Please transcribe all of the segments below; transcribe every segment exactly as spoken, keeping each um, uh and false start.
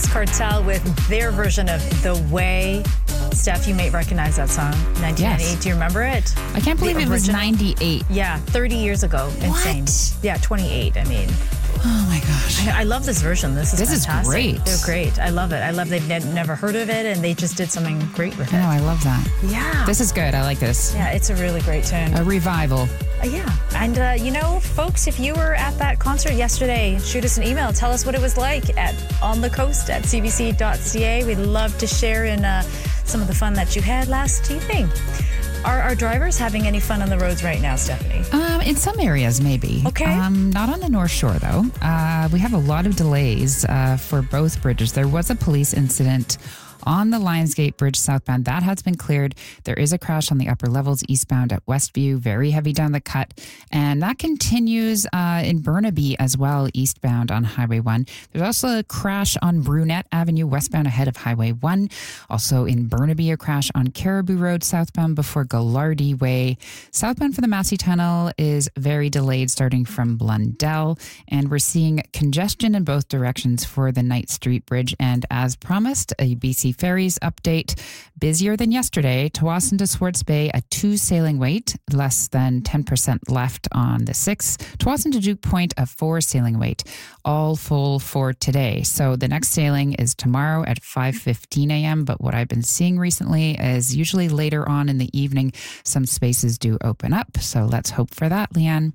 Cartel with their version of The Way. Steph, you may recognize that song, nineteen ninety-eight. Yes. Do you remember it? I can't believe the it was ninety-eight. Yeah, thirty years ago. What? Insane. Yeah, twenty-eight, I mean. Oh my gosh. I, I love this version. This is This fantastic. is great. They're great. I love it. I love they've ne- never heard of it and they just did something great with it. I know, I love that. Yeah. This is good. I like this. Yeah, it's a really great tune. A revival. Uh, yeah. And, uh, you know, folks, if you were at that concert yesterday, shoot us an email. Tell us what it was like at on the coast at c b c dot c a. We'd love to share in uh, some of the fun that you had last evening. Are our drivers having any fun on the roads right now, Stephanie? Um, in some areas, maybe. Okay. Um, not on the North Shore, though. Uh, we have a lot of delays uh, for both bridges. There was a police incident on the Lionsgate Bridge southbound. That has been cleared. There is a crash on the upper levels eastbound at Westview, very heavy down the cut. And that continues uh, in Burnaby as well, eastbound on Highway one. There's also a crash on Brunette Avenue westbound ahead of Highway one. Also in Burnaby, a crash on Caribou Road southbound before Gallardi Way. Southbound for the Massey Tunnel is very delayed starting from Blundell. And we're seeing congestion in both directions for the Knight Street Bridge. And as promised, a B C Ferries update. Busier than yesterday. Tawasin to Swartz Bay, a two sailing wait, less than ten percent left on the six. Tawasin to Duke Point, a four sailing wait, all full for today. So the next sailing is tomorrow at five fifteen a.m. But what I've been seeing recently is usually later on in the evening, some spaces do open up. So let's hope for that, Leanne.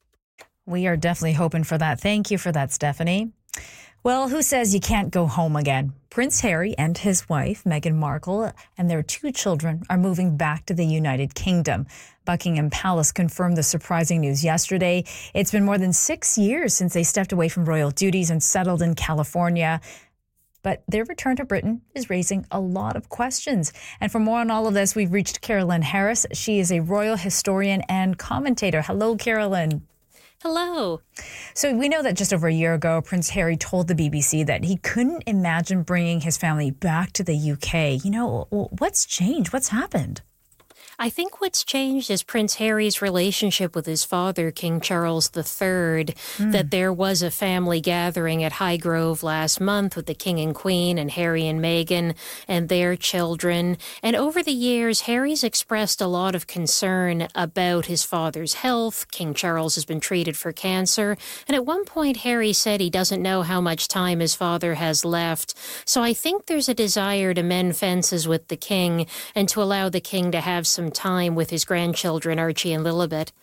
We are definitely hoping for that. Thank you for that, Stephanie. Well, who says you can't go home again? Prince Harry and his wife, Meghan Markle, and their two children are moving back to the United Kingdom. Buckingham Palace confirmed the surprising news yesterday. It's been more than six years since they stepped away from royal duties and settled in California. But their return to Britain is raising a lot of questions. And for more on all of this, we've reached Carolyn Harris. She is a royal historian and commentator. Hello, Carolyn. Hello. So we know that just over a year ago, Prince Harry told the B B C that he couldn't imagine bringing his family back to the U K. You know, what's changed? What's happened? I think what's changed is Prince Harry's relationship with his father, King Charles the Third, mm. that there was a family gathering at Highgrove last month with the King and Queen and Harry and Meghan and their children. And over the years, Harry's expressed a lot of concern about his father's health. King Charles has been treated for cancer. And at one point, Harry said he doesn't know how much time his father has left. So I think there's a desire to mend fences with the king and to allow the king to have some time with his grandchildren, Archie and Lilibet.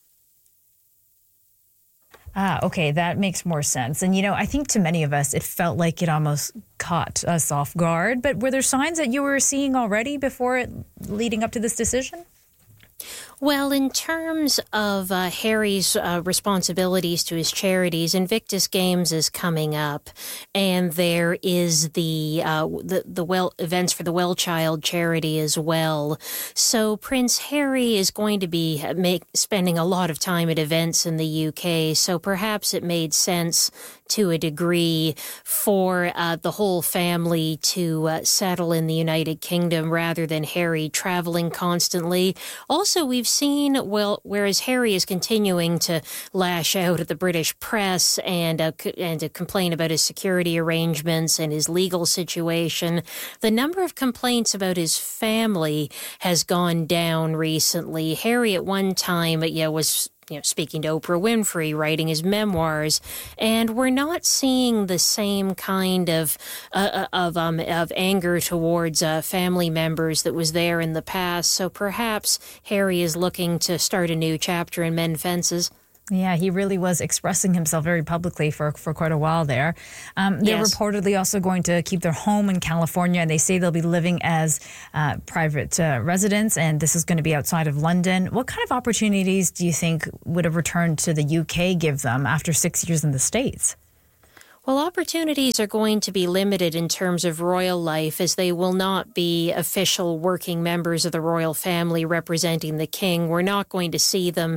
Ah, okay, that makes more sense. And, you know, I think to many of us, it felt like it almost caught us off guard. But were there signs that you were seeing already before it, leading up to this decision? Well, in terms of uh, Harry's uh, responsibilities to his charities, Invictus Games is coming up, and there is the uh, the, the well events for the Well Child charity as well. So Prince Harry is going to be make, spending a lot of time at events in the U K, so perhaps it made sense to a degree for uh, the whole family to uh, settle in the United Kingdom rather than Harry traveling constantly. Also, we've seen, well, whereas Harry is continuing to lash out at the British press and uh, and to complain about his security arrangements and his legal situation, the number of complaints about his family has gone down recently. Harry at one time, you know, was you know, speaking to Oprah Winfrey, writing his memoirs, and we're not seeing the same kind of uh, of um, of anger towards uh, family members that was there in the past. So perhaps Harry is looking to start a new chapter and mend fences. Yeah, he really was expressing himself very publicly for, for quite a while there. Um, they're yes. reportedly also going to keep their home in California, and they say they'll be living as uh, private uh, residents, and this is going to be outside of London. What kind of opportunities do you think would a return to the U K give them after six years in the States? Well, opportunities are going to be limited in terms of royal life, as they will not be official working members of the royal family representing the king. We're not going to see them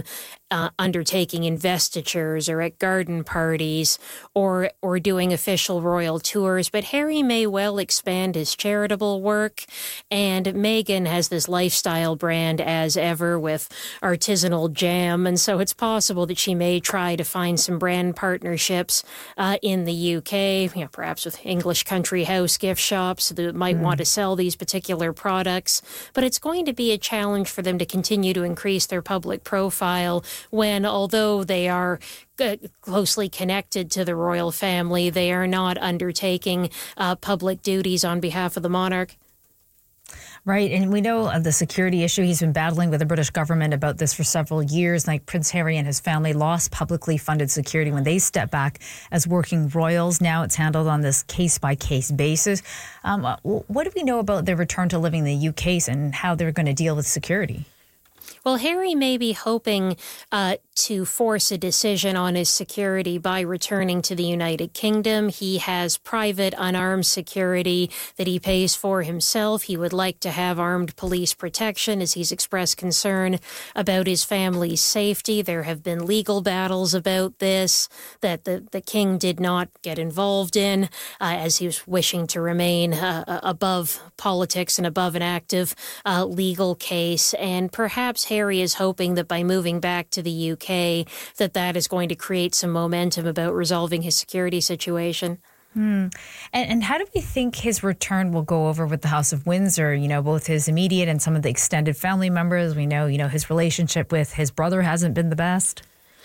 uh, undertaking investitures or at garden parties or or doing official royal tours, but Harry may well expand his charitable work, and Meghan has this lifestyle brand as ever with artisanal jam, and so it's possible that she may try to find some brand partnerships uh, in the U K, you know, perhaps with English country house gift shops that might mm. want to sell these particular products. But it's going to be a challenge for them to continue to increase their public profile when, although they are uh, closely connected to the royal family, they are not undertaking uh, public duties on behalf of the monarch. Right. And we know of the security issue. He's been battling with the British government about this for several years. Like Prince Harry and his family lost publicly funded security when they stepped back as working royals. Now it's handled on this case by case basis. Um, what do we know about their return to living in the U K and how they're going to deal with security? Well, Harry may be hoping uh, to force a decision on his security by returning to the United Kingdom. He has private unarmed security that he pays for himself. He would like to have armed police protection as he's expressed concern about his family's safety. There have been legal battles about this that the, the king did not get involved in uh, as he was wishing to remain uh, above politics and above an active uh, legal case. And perhaps Harry is hoping that by moving back to the U K, that that is going to create some momentum about resolving his security situation. Hmm. And, and how do we think his return will go over with the House of Windsor? You know, both his immediate and some of the extended family members. We know, you know, his relationship with his brother hasn't been the best.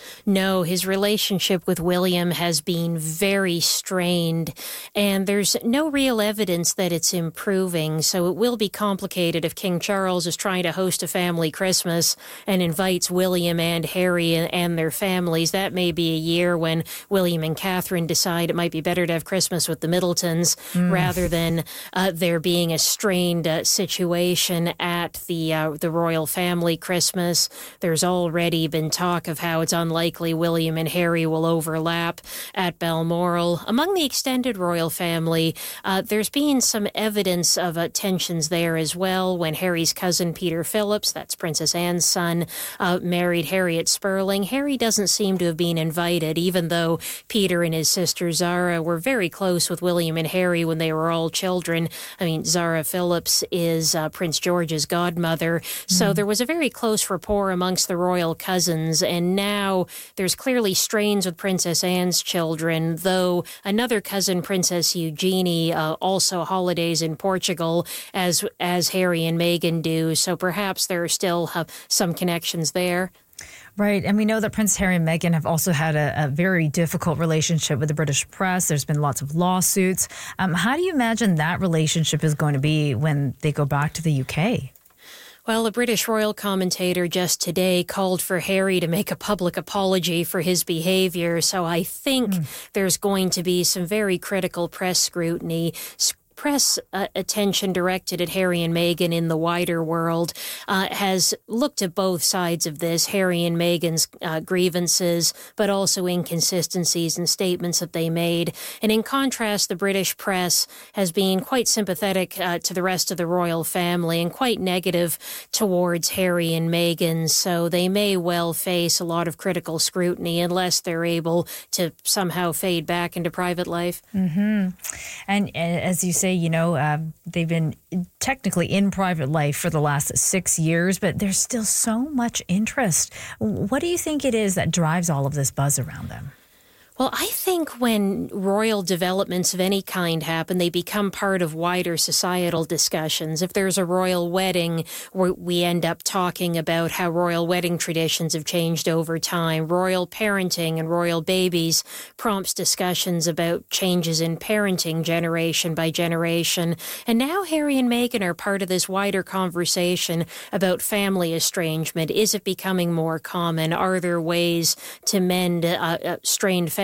No, his relationship with William has been very strained, and there's no real evidence that it's improving, so it will be complicated if King Charles is trying to host a family Christmas and invites William and Harry and their families. That may be a year when William and Catherine decide it might be better to have Christmas with the Middletons mm. rather than uh, there being a strained uh, situation at the uh, the royal family Christmas. There's already been talk of how it's unlikely Likely William and Harry will overlap at Balmoral. Among the extended royal family, uh, there's been some evidence of uh, tensions there as well when Harry's cousin Peter Phillips, that's Princess Anne's son, uh, married Harriet Spurling. Harry doesn't seem to have been invited, even though Peter and his sister Zara were very close with William and Harry when they were all children. I mean, Zara Phillips is uh, Prince George's godmother, mm. so there was a very close rapport amongst the royal cousins, and now there's clearly strains with Princess Anne's children, though another cousin, Princess Eugenie, uh, also holidays in Portugal, as as Harry and Meghan do. So perhaps there are still uh, some connections there. Right. And we know that Prince Harry and Meghan have also had a, a very difficult relationship with the British press. There's been lots of lawsuits. Um, how do you imagine that relationship is going to be when they go back to the U K? Well, a British royal commentator just today called for Harry to make a public apology for his behavior. So I think mm. there's going to be some very critical press scrutiny. Press uh, attention directed at Harry and Meghan in the wider world uh, has looked at both sides of this, Harry and Meghan's uh, grievances, but also inconsistencies in statements that they made. And in contrast, the British press has been quite sympathetic uh, to the rest of the royal family and quite negative towards Harry and Meghan. So they may well face a lot of critical scrutiny unless they're able to somehow fade back into private life. Mm-hmm. And uh, as you say, you know, uh, they've been technically in private life for the last six years, but there's still so much interest. What do you think it is that drives all of this buzz around them? Well, I think when royal developments of any kind happen, they become part of wider societal discussions. If there's a royal wedding, we end up talking about how royal wedding traditions have changed over time. Royal parenting and royal babies prompts discussions about changes in parenting generation by generation. And now Harry and Meghan are part of this wider conversation about family estrangement. Is it becoming more common? Are there ways to mend uh, strained family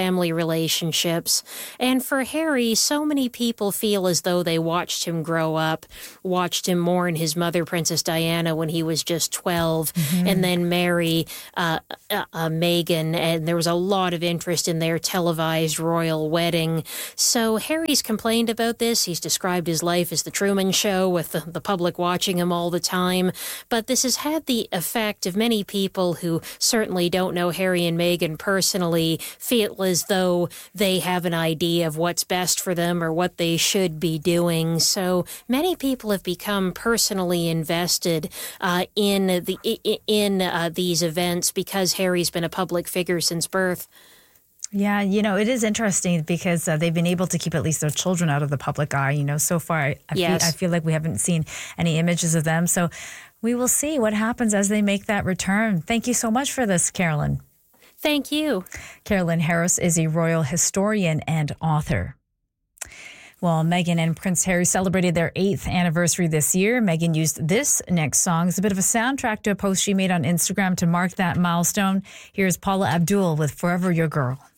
family relationships. And for Harry, so many people feel as though they watched him grow up, watched him mourn his mother, Princess Diana, when he was just twelve, mm-hmm. and then marry uh, uh, uh, Meghan. And there was a lot of interest in their televised royal wedding. So Harry's complained about this. He's described his life as the Truman Show, with the, the public watching him all the time. But this has had the effect of many people who certainly don't know Harry and Meghan personally feel as though they have an idea of what's best for them or what they should be doing. So many people have become personally invested uh, in the in uh, these events because Harry's been a public figure since birth. Yeah, you know, it is interesting because uh, they've been able to keep at least their children out of the public eye. You know, so far, I, I, yes. feel, I feel like we haven't seen any images of them. So we will see what happens as they make that return. Thank you so much for this, Carolyn. Thank you. Carolyn Harris is a royal historian and author. Well, Meghan and Prince Harry celebrated their eighth anniversary this year. Meghan used this next song as a bit of a soundtrack to a post she made on Instagram to mark that milestone. Here's Paula Abdul with Forever Your Girl.